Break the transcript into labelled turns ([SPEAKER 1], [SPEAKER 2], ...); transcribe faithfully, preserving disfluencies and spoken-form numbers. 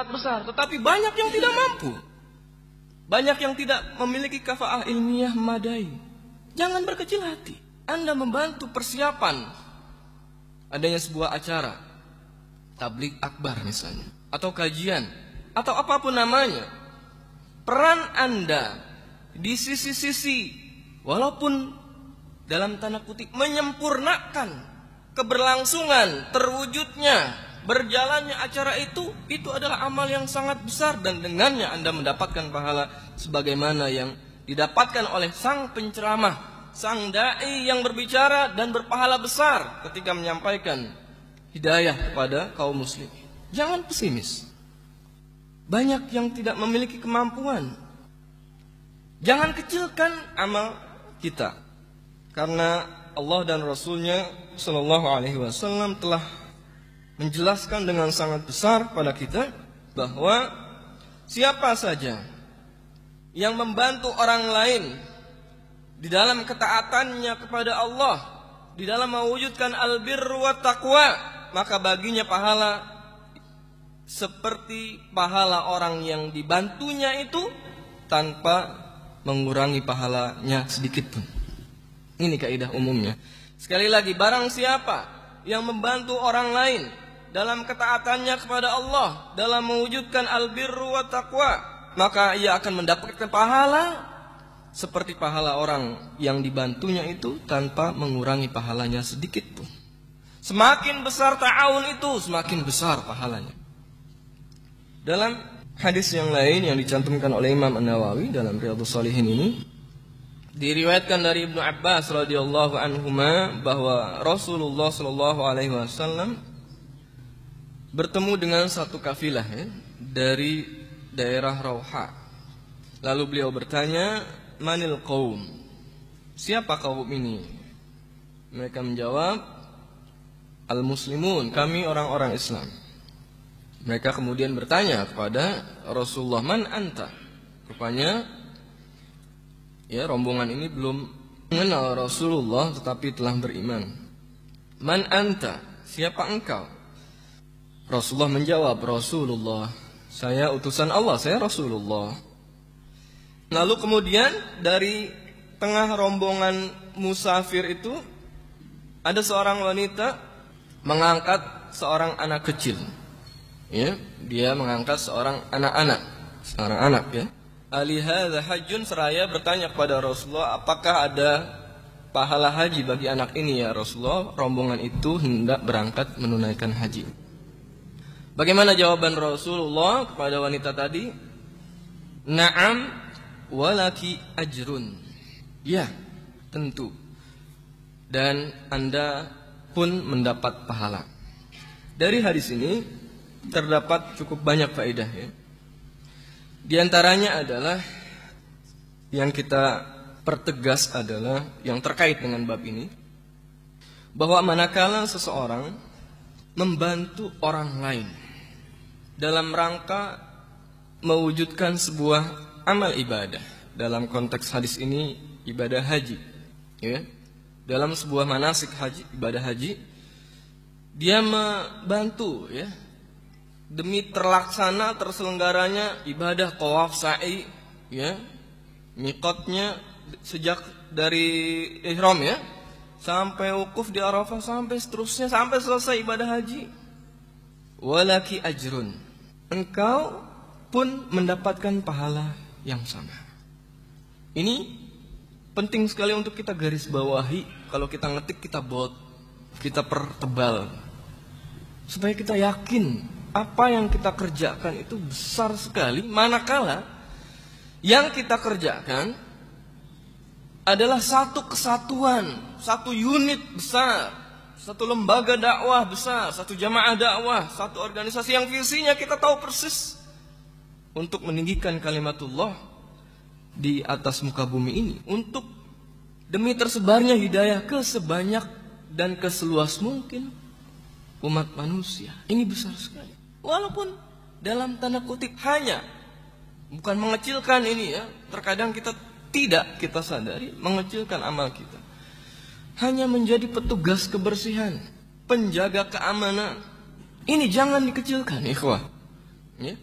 [SPEAKER 1] sangat besar, tetapi banyak yang tidak mampu. Banyak yang tidak memiliki kafaah ilmiah memadai. Jangan berkecil hati. Anda membantu persiapan adanya sebuah acara, tabligh akbar misalnya, atau kajian, atau apapun namanya. Peran Anda di sisi-sisi, walaupun dalam tanda kutip menyempurnakan keberlangsungan, terwujudnya, berjalannya acara itu, itu adalah amal yang sangat besar, dan dengannya Anda mendapatkan pahala sebagaimana yang didapatkan oleh sang penceramah, sang dai yang berbicara dan berpahala besar ketika menyampaikan hidayah kepada kaum muslim. Jangan pesimis. Banyak yang tidak memiliki kemampuan. Jangan kecilkan amal kita, karena Allah dan Rasulnya Shallallahu Alaihi Wasallam telah menjelaskan dengan sangat besar pada kita bahwa siapa saja yang membantu orang lain di dalam ketaatannya kepada Allah, di dalam mewujudkan albirru wa taqwa, maka baginya pahala seperti pahala orang yang dibantunya itu tanpa mengurangi pahalanya sedikit pun. Ini kaidah umumnya. Sekali lagi, barang siapa yang membantu orang lain dalam ketaatannya kepada Allah, dalam mewujudkan albirru wa taqwa, maka ia akan mendapatkan pahala seperti pahala orang yang dibantunya itu tanpa mengurangi pahalanya sedikit pun. Semakin besar ta'awun itu, semakin besar pahalanya. Dalam hadis yang lain yang dicantumkan oleh Imam An-Nawawi dalam Riyadhus Shalihin ini, diriwayatkan dari Ibnu Abbas radhiyallahu anhuma bahwa Rasulullah sallallahu alaihi wasallam bertemu dengan satu kafilah ya, dari daerah Rauha. Lalu beliau bertanya, "Manil qaum?" Siapa kaum ini? Mereka menjawab, "Al-muslimun, kami orang-orang Islam." Mereka kemudian bertanya kepada Rasulullah, "Man anta?" Rupanya ya, rombongan ini belum mengenal Rasulullah tetapi telah beriman. "Man anta?" Siapa engkau? Rasulullah menjawab, "Rasulullah, saya utusan Allah, saya Rasulullah." Lalu kemudian dari tengah rombongan musafir itu ada seorang wanita mengangkat seorang anak kecil. Ya, dia mengangkat seorang anak-anak, seorang anak ya. Ali hadza hajjun, seraya bertanya kepada Rasulullah, apakah ada pahala haji bagi anak ini ya Rasulullah? Rombongan itu hendak berangkat menunaikan haji. Bagaimana jawaban Rasulullah kepada wanita tadi? Na'am walaki ajrun. Ya, tentu. Dan Anda pun mendapat pahala. Dari hadis ini terdapat cukup banyak faedah ya. Di antaranya adalah yang kita pertegas adalah yang terkait dengan bab ini, bahwa manakala seseorang membantu orang lain dalam rangka mewujudkan sebuah amal ibadah, dalam konteks hadis ini ibadah haji ya, dalam sebuah manasik haji, ibadah haji, dia membantu ya demi terlaksana terselenggaranya ibadah tawaf sa'i ya, miqatnya sejak dari ihram ya sampai wukuf di Arafah, sampai seterusnya, sampai selesai ibadah haji. Walaki ajrun, engkau pun mendapatkan pahala yang sama. Ini penting sekali untuk kita garis bawahi. Kalau kita ngetik, kita bot, kita pertebal, supaya kita yakin apa yang kita kerjakan itu besar sekali, manakala yang kita kerjakan adalah satu kesatuan, satu unit besar, satu lembaga dakwah besar, satu jamaah dakwah, satu organisasi yang visinya kita tahu persis untuk meninggikan kalimatullah di atas muka bumi ini, untuk demi tersebarnya hidayah ke sebanyak dan ke seluas mungkin umat manusia. Ini besar sekali. Walaupun dalam tanda kutip hanya, bukan mengecilkan ini ya, terkadang kita tidak kita sadari mengecilkan amal kita. Hanya menjadi petugas kebersihan, penjaga keamanan. Ini jangan dikecilkan, ikhwah.